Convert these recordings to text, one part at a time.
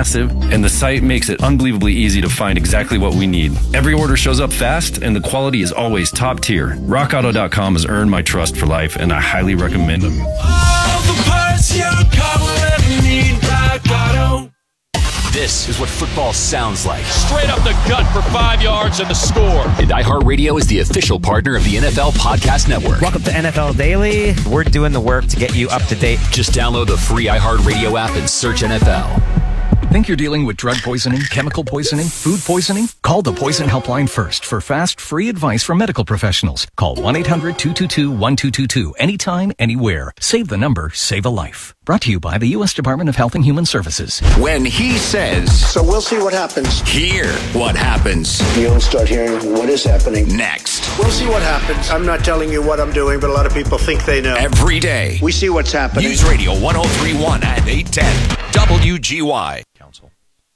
massive, and the site makes it unbelievably easy to find exactly what we need. Every order shows up fast, and the quality is always top tier. RockAuto.com has earned my trust for life, and I highly recommend them. All the parts your car will ever need, Rock Auto. This is what football sounds like. Straight up the gut for 5 yards and the score. And iHeartRadio is the official partner of the NFL Podcast Network. Welcome to NFL Daily. We're doing the work to get you up to date. Just download the free iHeartRadio app and search NFL. Think you're dealing with drug poisoning, chemical poisoning, food poisoning? Call the Poison Helpline first for fast, free advice from medical professionals. Call 1-800-222-1222 anytime, anywhere. Save the number, save a life. Brought to you by the U.S. Department of Health and Human Services. When he says... So we'll see what happens. Hear what happens. You'll start hearing what is happening. Next. We'll see what happens. I'm not telling you what I'm doing, but a lot of people think they know. Every day. We see what's happening. News Radio 103.1 and 810. WGY. Council.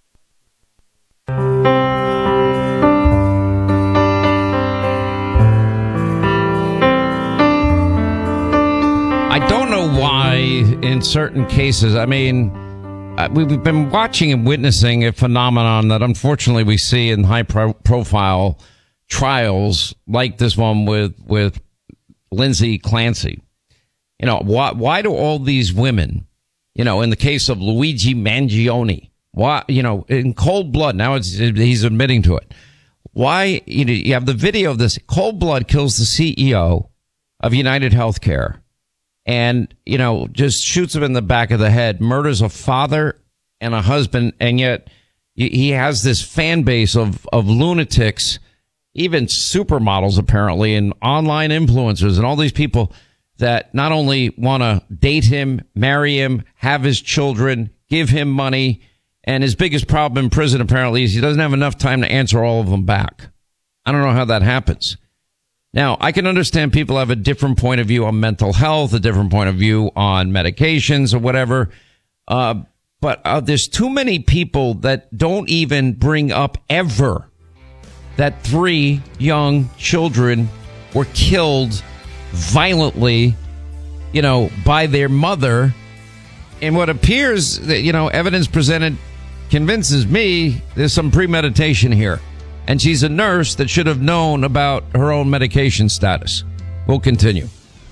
I don't know why in certain cases, I mean, we've been watching and witnessing a phenomenon that unfortunately we see in high-profile trials like this one with Lindsay Clancy. You know, why do all these women, you know, in the case of Luigi Mangione, why, you know, in cold blood, now he's admitting to it. Why, you have the video of this, cold blood kills the CEO of United Healthcare. And, you know, just shoots him in the back of the head, murders a father and a husband, and yet he has this fan base of lunatics, even supermodels, apparently, and online influencers, and all these people that not only want to date him, marry him, have his children, give him money, and his biggest problem in prison, apparently, is he doesn't have enough time to answer all of them back. I don't know how that happens. Now, I can understand people have a different point of view on mental health, a different point of view on medications or whatever. But there's too many people that don't even bring up ever that 3 young children were killed violently, you know, by their mother. And what appears that, you know, evidence presented convinces me there's some premeditation here. And she's a nurse that should have known about her own medication status. We'll continue.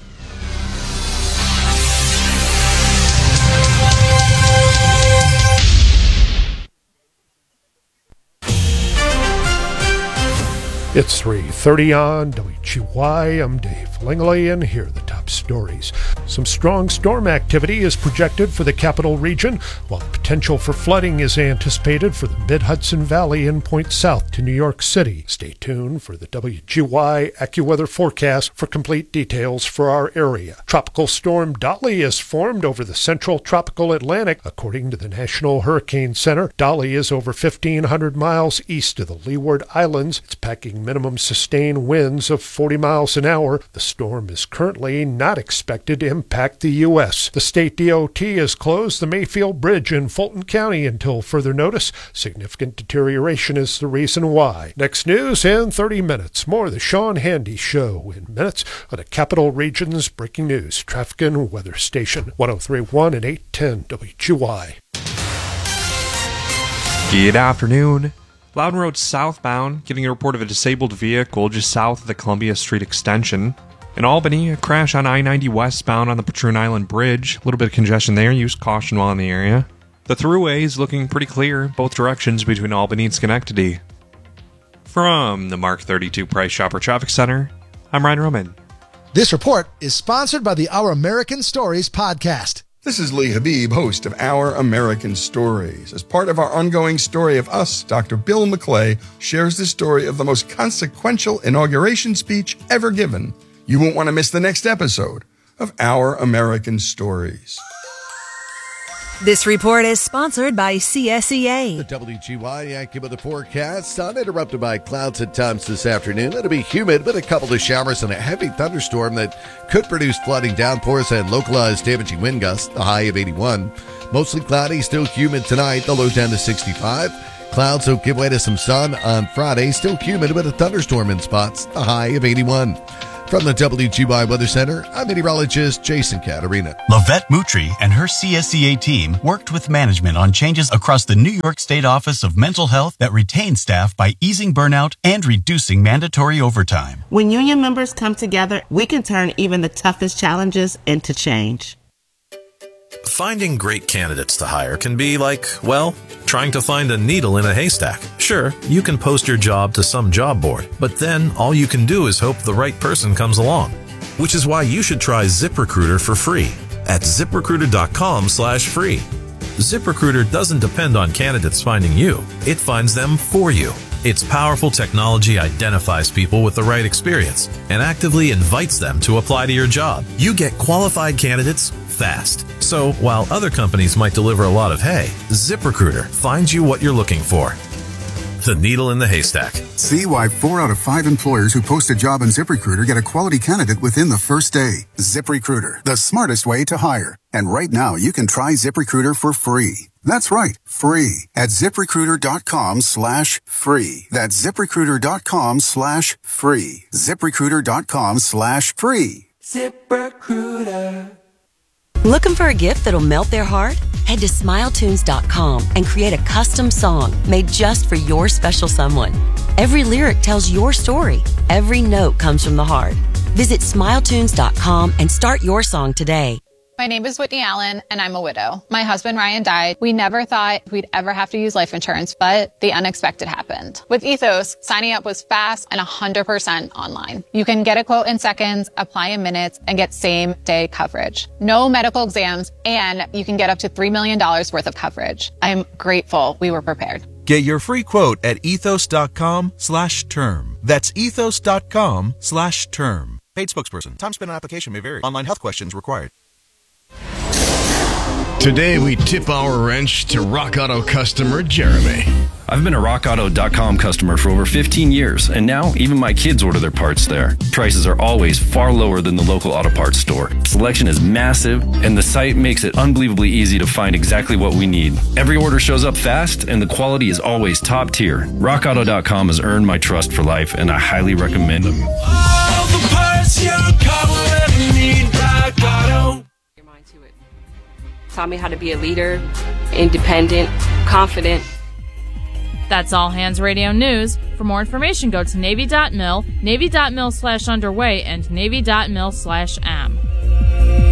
It's 3:30 on WGY. I'm Dave Langley, and here are the top stories. Some strong storm activity is projected for the capital region, while potential for flooding is anticipated for the mid-Hudson Valley and points south to New York City. Stay tuned for the WGY AccuWeather forecast for complete details for our area. Tropical storm Dolly is formed over the central tropical Atlantic. According to the National Hurricane Center, Dolly is over 1,500 miles east of the Leeward Islands. It's packing minimum sustained winds of 40 miles an hour. The storm is currently not expected to impact the U.S. The state DOT has closed the Mayfield Bridge in Fulton County until further notice. Significant deterioration is the reason why. Next news in 30 minutes. More of the Sean Handy Show in minutes on the Capital Region's breaking news, traffic and weather station 103.1 and 810 WGY. Good afternoon. Loudon Road southbound, getting a report of a disabled vehicle just south of the Columbia Street extension. In Albany, a crash on I-90 westbound on the Patroon Island Bridge. A little bit of congestion there. Use caution while in the area. The thruway is looking pretty clear, both directions between Albany and Schenectady. From the Mark 32 Price Chopper Traffic Center, I'm Ryan Roman. This report is sponsored by the Our American Stories podcast. This is Lee Habib, host of Our American Stories. As part of our ongoing story of us, Dr. Bill McClay shares the story of the most consequential inauguration speech ever given. You won't want to miss the next episode of Our American Stories. This report is sponsored by CSEA. The WGY AccuWeather forecast, uninterrupted by clouds at times this afternoon. It'll be humid with a couple of showers and a heavy thunderstorm that could produce flooding, downpours, and localized damaging wind gusts, the high of 81. Mostly cloudy, still humid tonight, the low down to 65. Clouds will give way to some sun on Friday, still humid with a thunderstorm in spots, the high of 81. From the WGY Weather Center, I'm meteorologist Jason Caterina. Lavette Moutry and her CSCA team worked with management on changes across the New York State Office of Mental Health that retain staff by easing burnout and reducing mandatory overtime. When union members come together, we can turn even the toughest challenges into change. Finding great candidates to hire can be like, well, trying to find a needle in a haystack. Sure, you can post your job to some job board, but then all you can do is hope the right person comes along. Which is why you should try ZipRecruiter for free at ZipRecruiter.com/free. ZipRecruiter doesn't depend on candidates finding you. It finds them for you. Its powerful technology identifies people with the right experience and actively invites them to apply to your job. You get qualified candidates fast. So while other companies might deliver a lot of hay, ZipRecruiter finds you what you're looking for. The needle in the haystack. See why 4 out of 5 employers who post a job on ZipRecruiter get a quality candidate within the first day. ZipRecruiter, the smartest way to hire. And right now, you can try ZipRecruiter for free. That's right, free at ZipRecruiter.com/free. That's ZipRecruiter.com/free. ZipRecruiter.com/free. ZipRecruiter. Looking for a gift that'll melt their heart? Head to SmileTunes.com and create a custom song made just for your special someone. Every lyric tells your story. Every note comes from the heart. Visit SmileTunes.com and start your song today. My name is Whitney Allen, and I'm a widow. My husband, Ryan, died. We never thought we'd ever have to use life insurance, but the unexpected happened. With Ethos, signing up was fast and 100% online. You can get a quote in seconds, apply in minutes, and get same-day coverage. No medical exams, and you can get up to $3 million worth of coverage. I'm grateful we were prepared. Get your free quote at ethos.com/term. That's ethos.com/term. Paid spokesperson. Time spent on application may vary. Online health questions required. Today, we tip our wrench to Rock Auto customer Jeremy. I've been a RockAuto.com customer for over 15 years, and now even my kids order their parts there. Prices are always far lower than the local auto parts store. Selection is massive, and the site makes it unbelievably easy to find exactly what we need. Every order shows up fast, and the quality is always top tier. RockAuto.com has earned my trust for life, and I highly recommend them. All the parts your car will ever need. Rock Auto. Taught me how to be a leader, independent, confident. That's All Hands Radio News. For more information, go to Navy.mil, Navy.mil/underway, and Navy.mil/am.